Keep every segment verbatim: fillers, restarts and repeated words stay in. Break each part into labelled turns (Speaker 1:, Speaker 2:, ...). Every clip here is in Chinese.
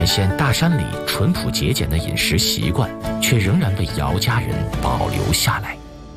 Speaker 1: 原先大山里淳朴节俭的饮食习惯，却仍然被姚家人保留下来。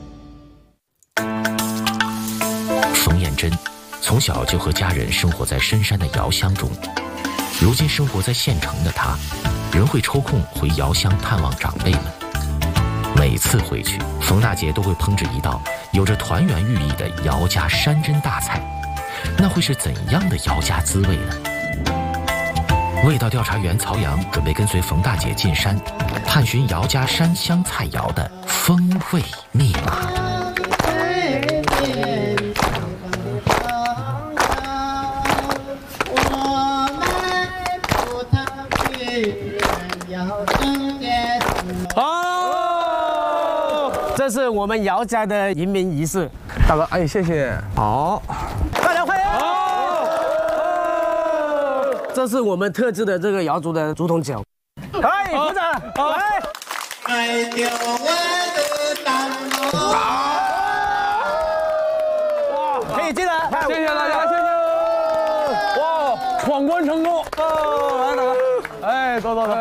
Speaker 1: 冯彦珍从小就和家人生活在深山的瑶乡中，如今生活在县城的他，仍会抽空回瑶乡探望长辈们。每次回去，冯大姐都会烹制一道有着团圆寓意的姚家山珍大菜，那会是怎样的姚家滋味呢？味道调查员曹阳准备跟随冯大姐进山，探寻姚家山乡菜肴的风味密码。
Speaker 2: 哦，这是我们姚家的迎宾仪式。
Speaker 3: 大哥，哎，谢谢。好，
Speaker 2: 大家欢迎。这是我们特制的这个瑶族的竹筒酒。哎，鼓掌！来。哇，可以进来。
Speaker 3: 谢谢大家，谢谢。哇，闯关成功！哦，来来来，哎，走走走。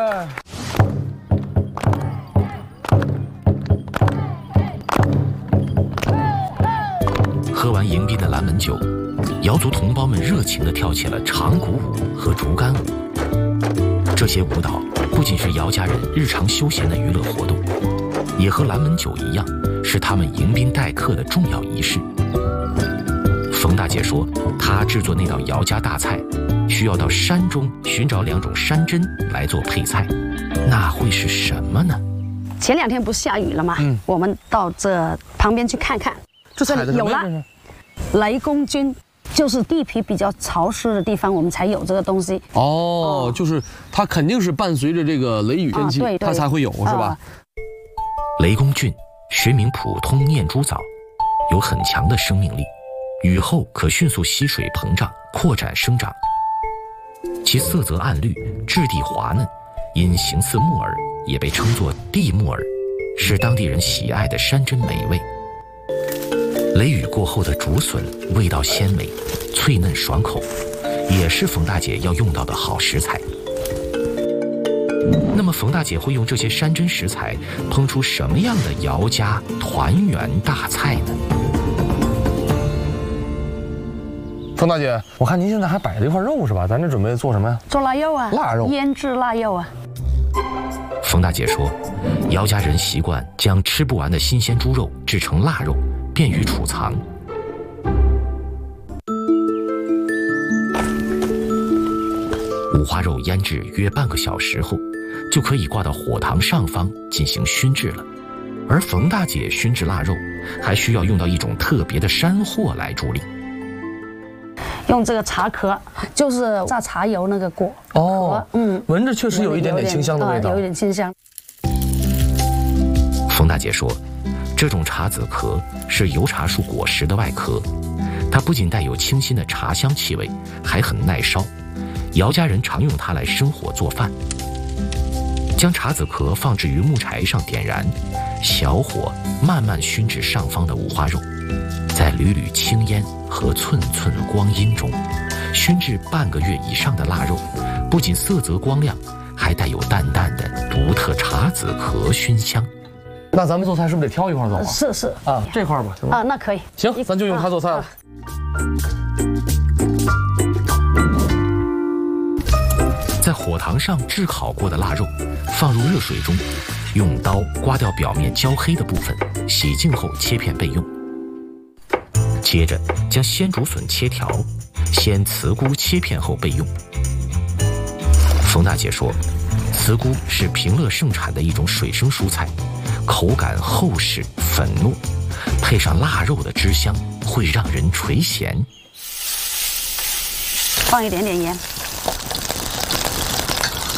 Speaker 1: 喝完迎宾的蓝门酒，瑶族同胞们热情地跳起了长鼓舞和竹竿舞。这些舞蹈不仅是姚家人日常休闲的娱乐活动，也和蓝门酒一样，是他们迎宾待客的重要仪式。冯大姐说，她制作那道姚家大菜，需要到山中寻找两种山珍来做配菜，那会是什么呢？
Speaker 4: 前两天不是下雨了吗？嗯，我们到这旁边去看看。这里有了。雷公菌就是地皮比较潮湿的地方，我们才有这个东西。
Speaker 3: 哦，就是它肯定是伴随着这个雷雨天气，啊、它才会有，是吧？
Speaker 1: 雷公菌学名普通念珠藻，有很强的生命力，雨后可迅速吸水膨胀，扩展生长。其色泽暗绿，质地滑嫩，因形似木耳，也被称作地木耳，是当地人喜爱的山珍美味。雷雨过后的竹笋味道鲜美，脆嫩爽口，也是冯大姐要用到的好食材。那么冯大姐会用这些山珍食材烹出什么样的姚家团圆大菜呢？
Speaker 3: 冯大姐，我看您现在还摆了一块肉是吧？咱这准备做什么呀？
Speaker 4: 做腊肉啊，
Speaker 3: 腊肉，
Speaker 4: 腌制腊肉啊。
Speaker 1: 冯大姐说，姚家人习惯将吃不完的新鲜猪肉制成腊肉，便于储藏。五花肉腌制约半个小时后，就可以挂到火塘上方进行熏制了。而冯大姐熏制腊肉，还需要用到一种特别的山货来助力。
Speaker 4: 用这个茶壳，就是榨茶油那个果
Speaker 3: 哦，嗯，闻着确实有一点点清香的味道，
Speaker 4: 有一点清香。
Speaker 1: 冯大姐说，这种茶籽壳是油茶树果实的外壳，它不仅带有清新的茶香气味，还很耐烧。姚家人常用它来生火做饭。将茶籽壳放置于木柴上点燃，小火慢慢熏制上方的五花肉，在缕缕青烟和寸寸光阴中，熏制半个月以上的腊肉，不仅色泽光亮，还带有淡淡的独特茶籽壳熏香。
Speaker 3: 那咱们做菜是不是得挑一块做啊？
Speaker 4: 是是
Speaker 3: 啊，这块吧，行吗？
Speaker 4: 啊，那可以。
Speaker 3: 行，咱就用它做菜了。啊
Speaker 1: 在火塘上炙烤过的腊肉放入热水中，用刀刮掉表面焦黑的部分，洗净后切片备用。接着将鲜竹笋切条，鲜茨菇切片后备用。冯大姐说，茨菇是平乐盛产的一种水生蔬菜，口感厚实粉糯，配上腊肉的汁香，会让人垂涎。
Speaker 4: 放一点点盐。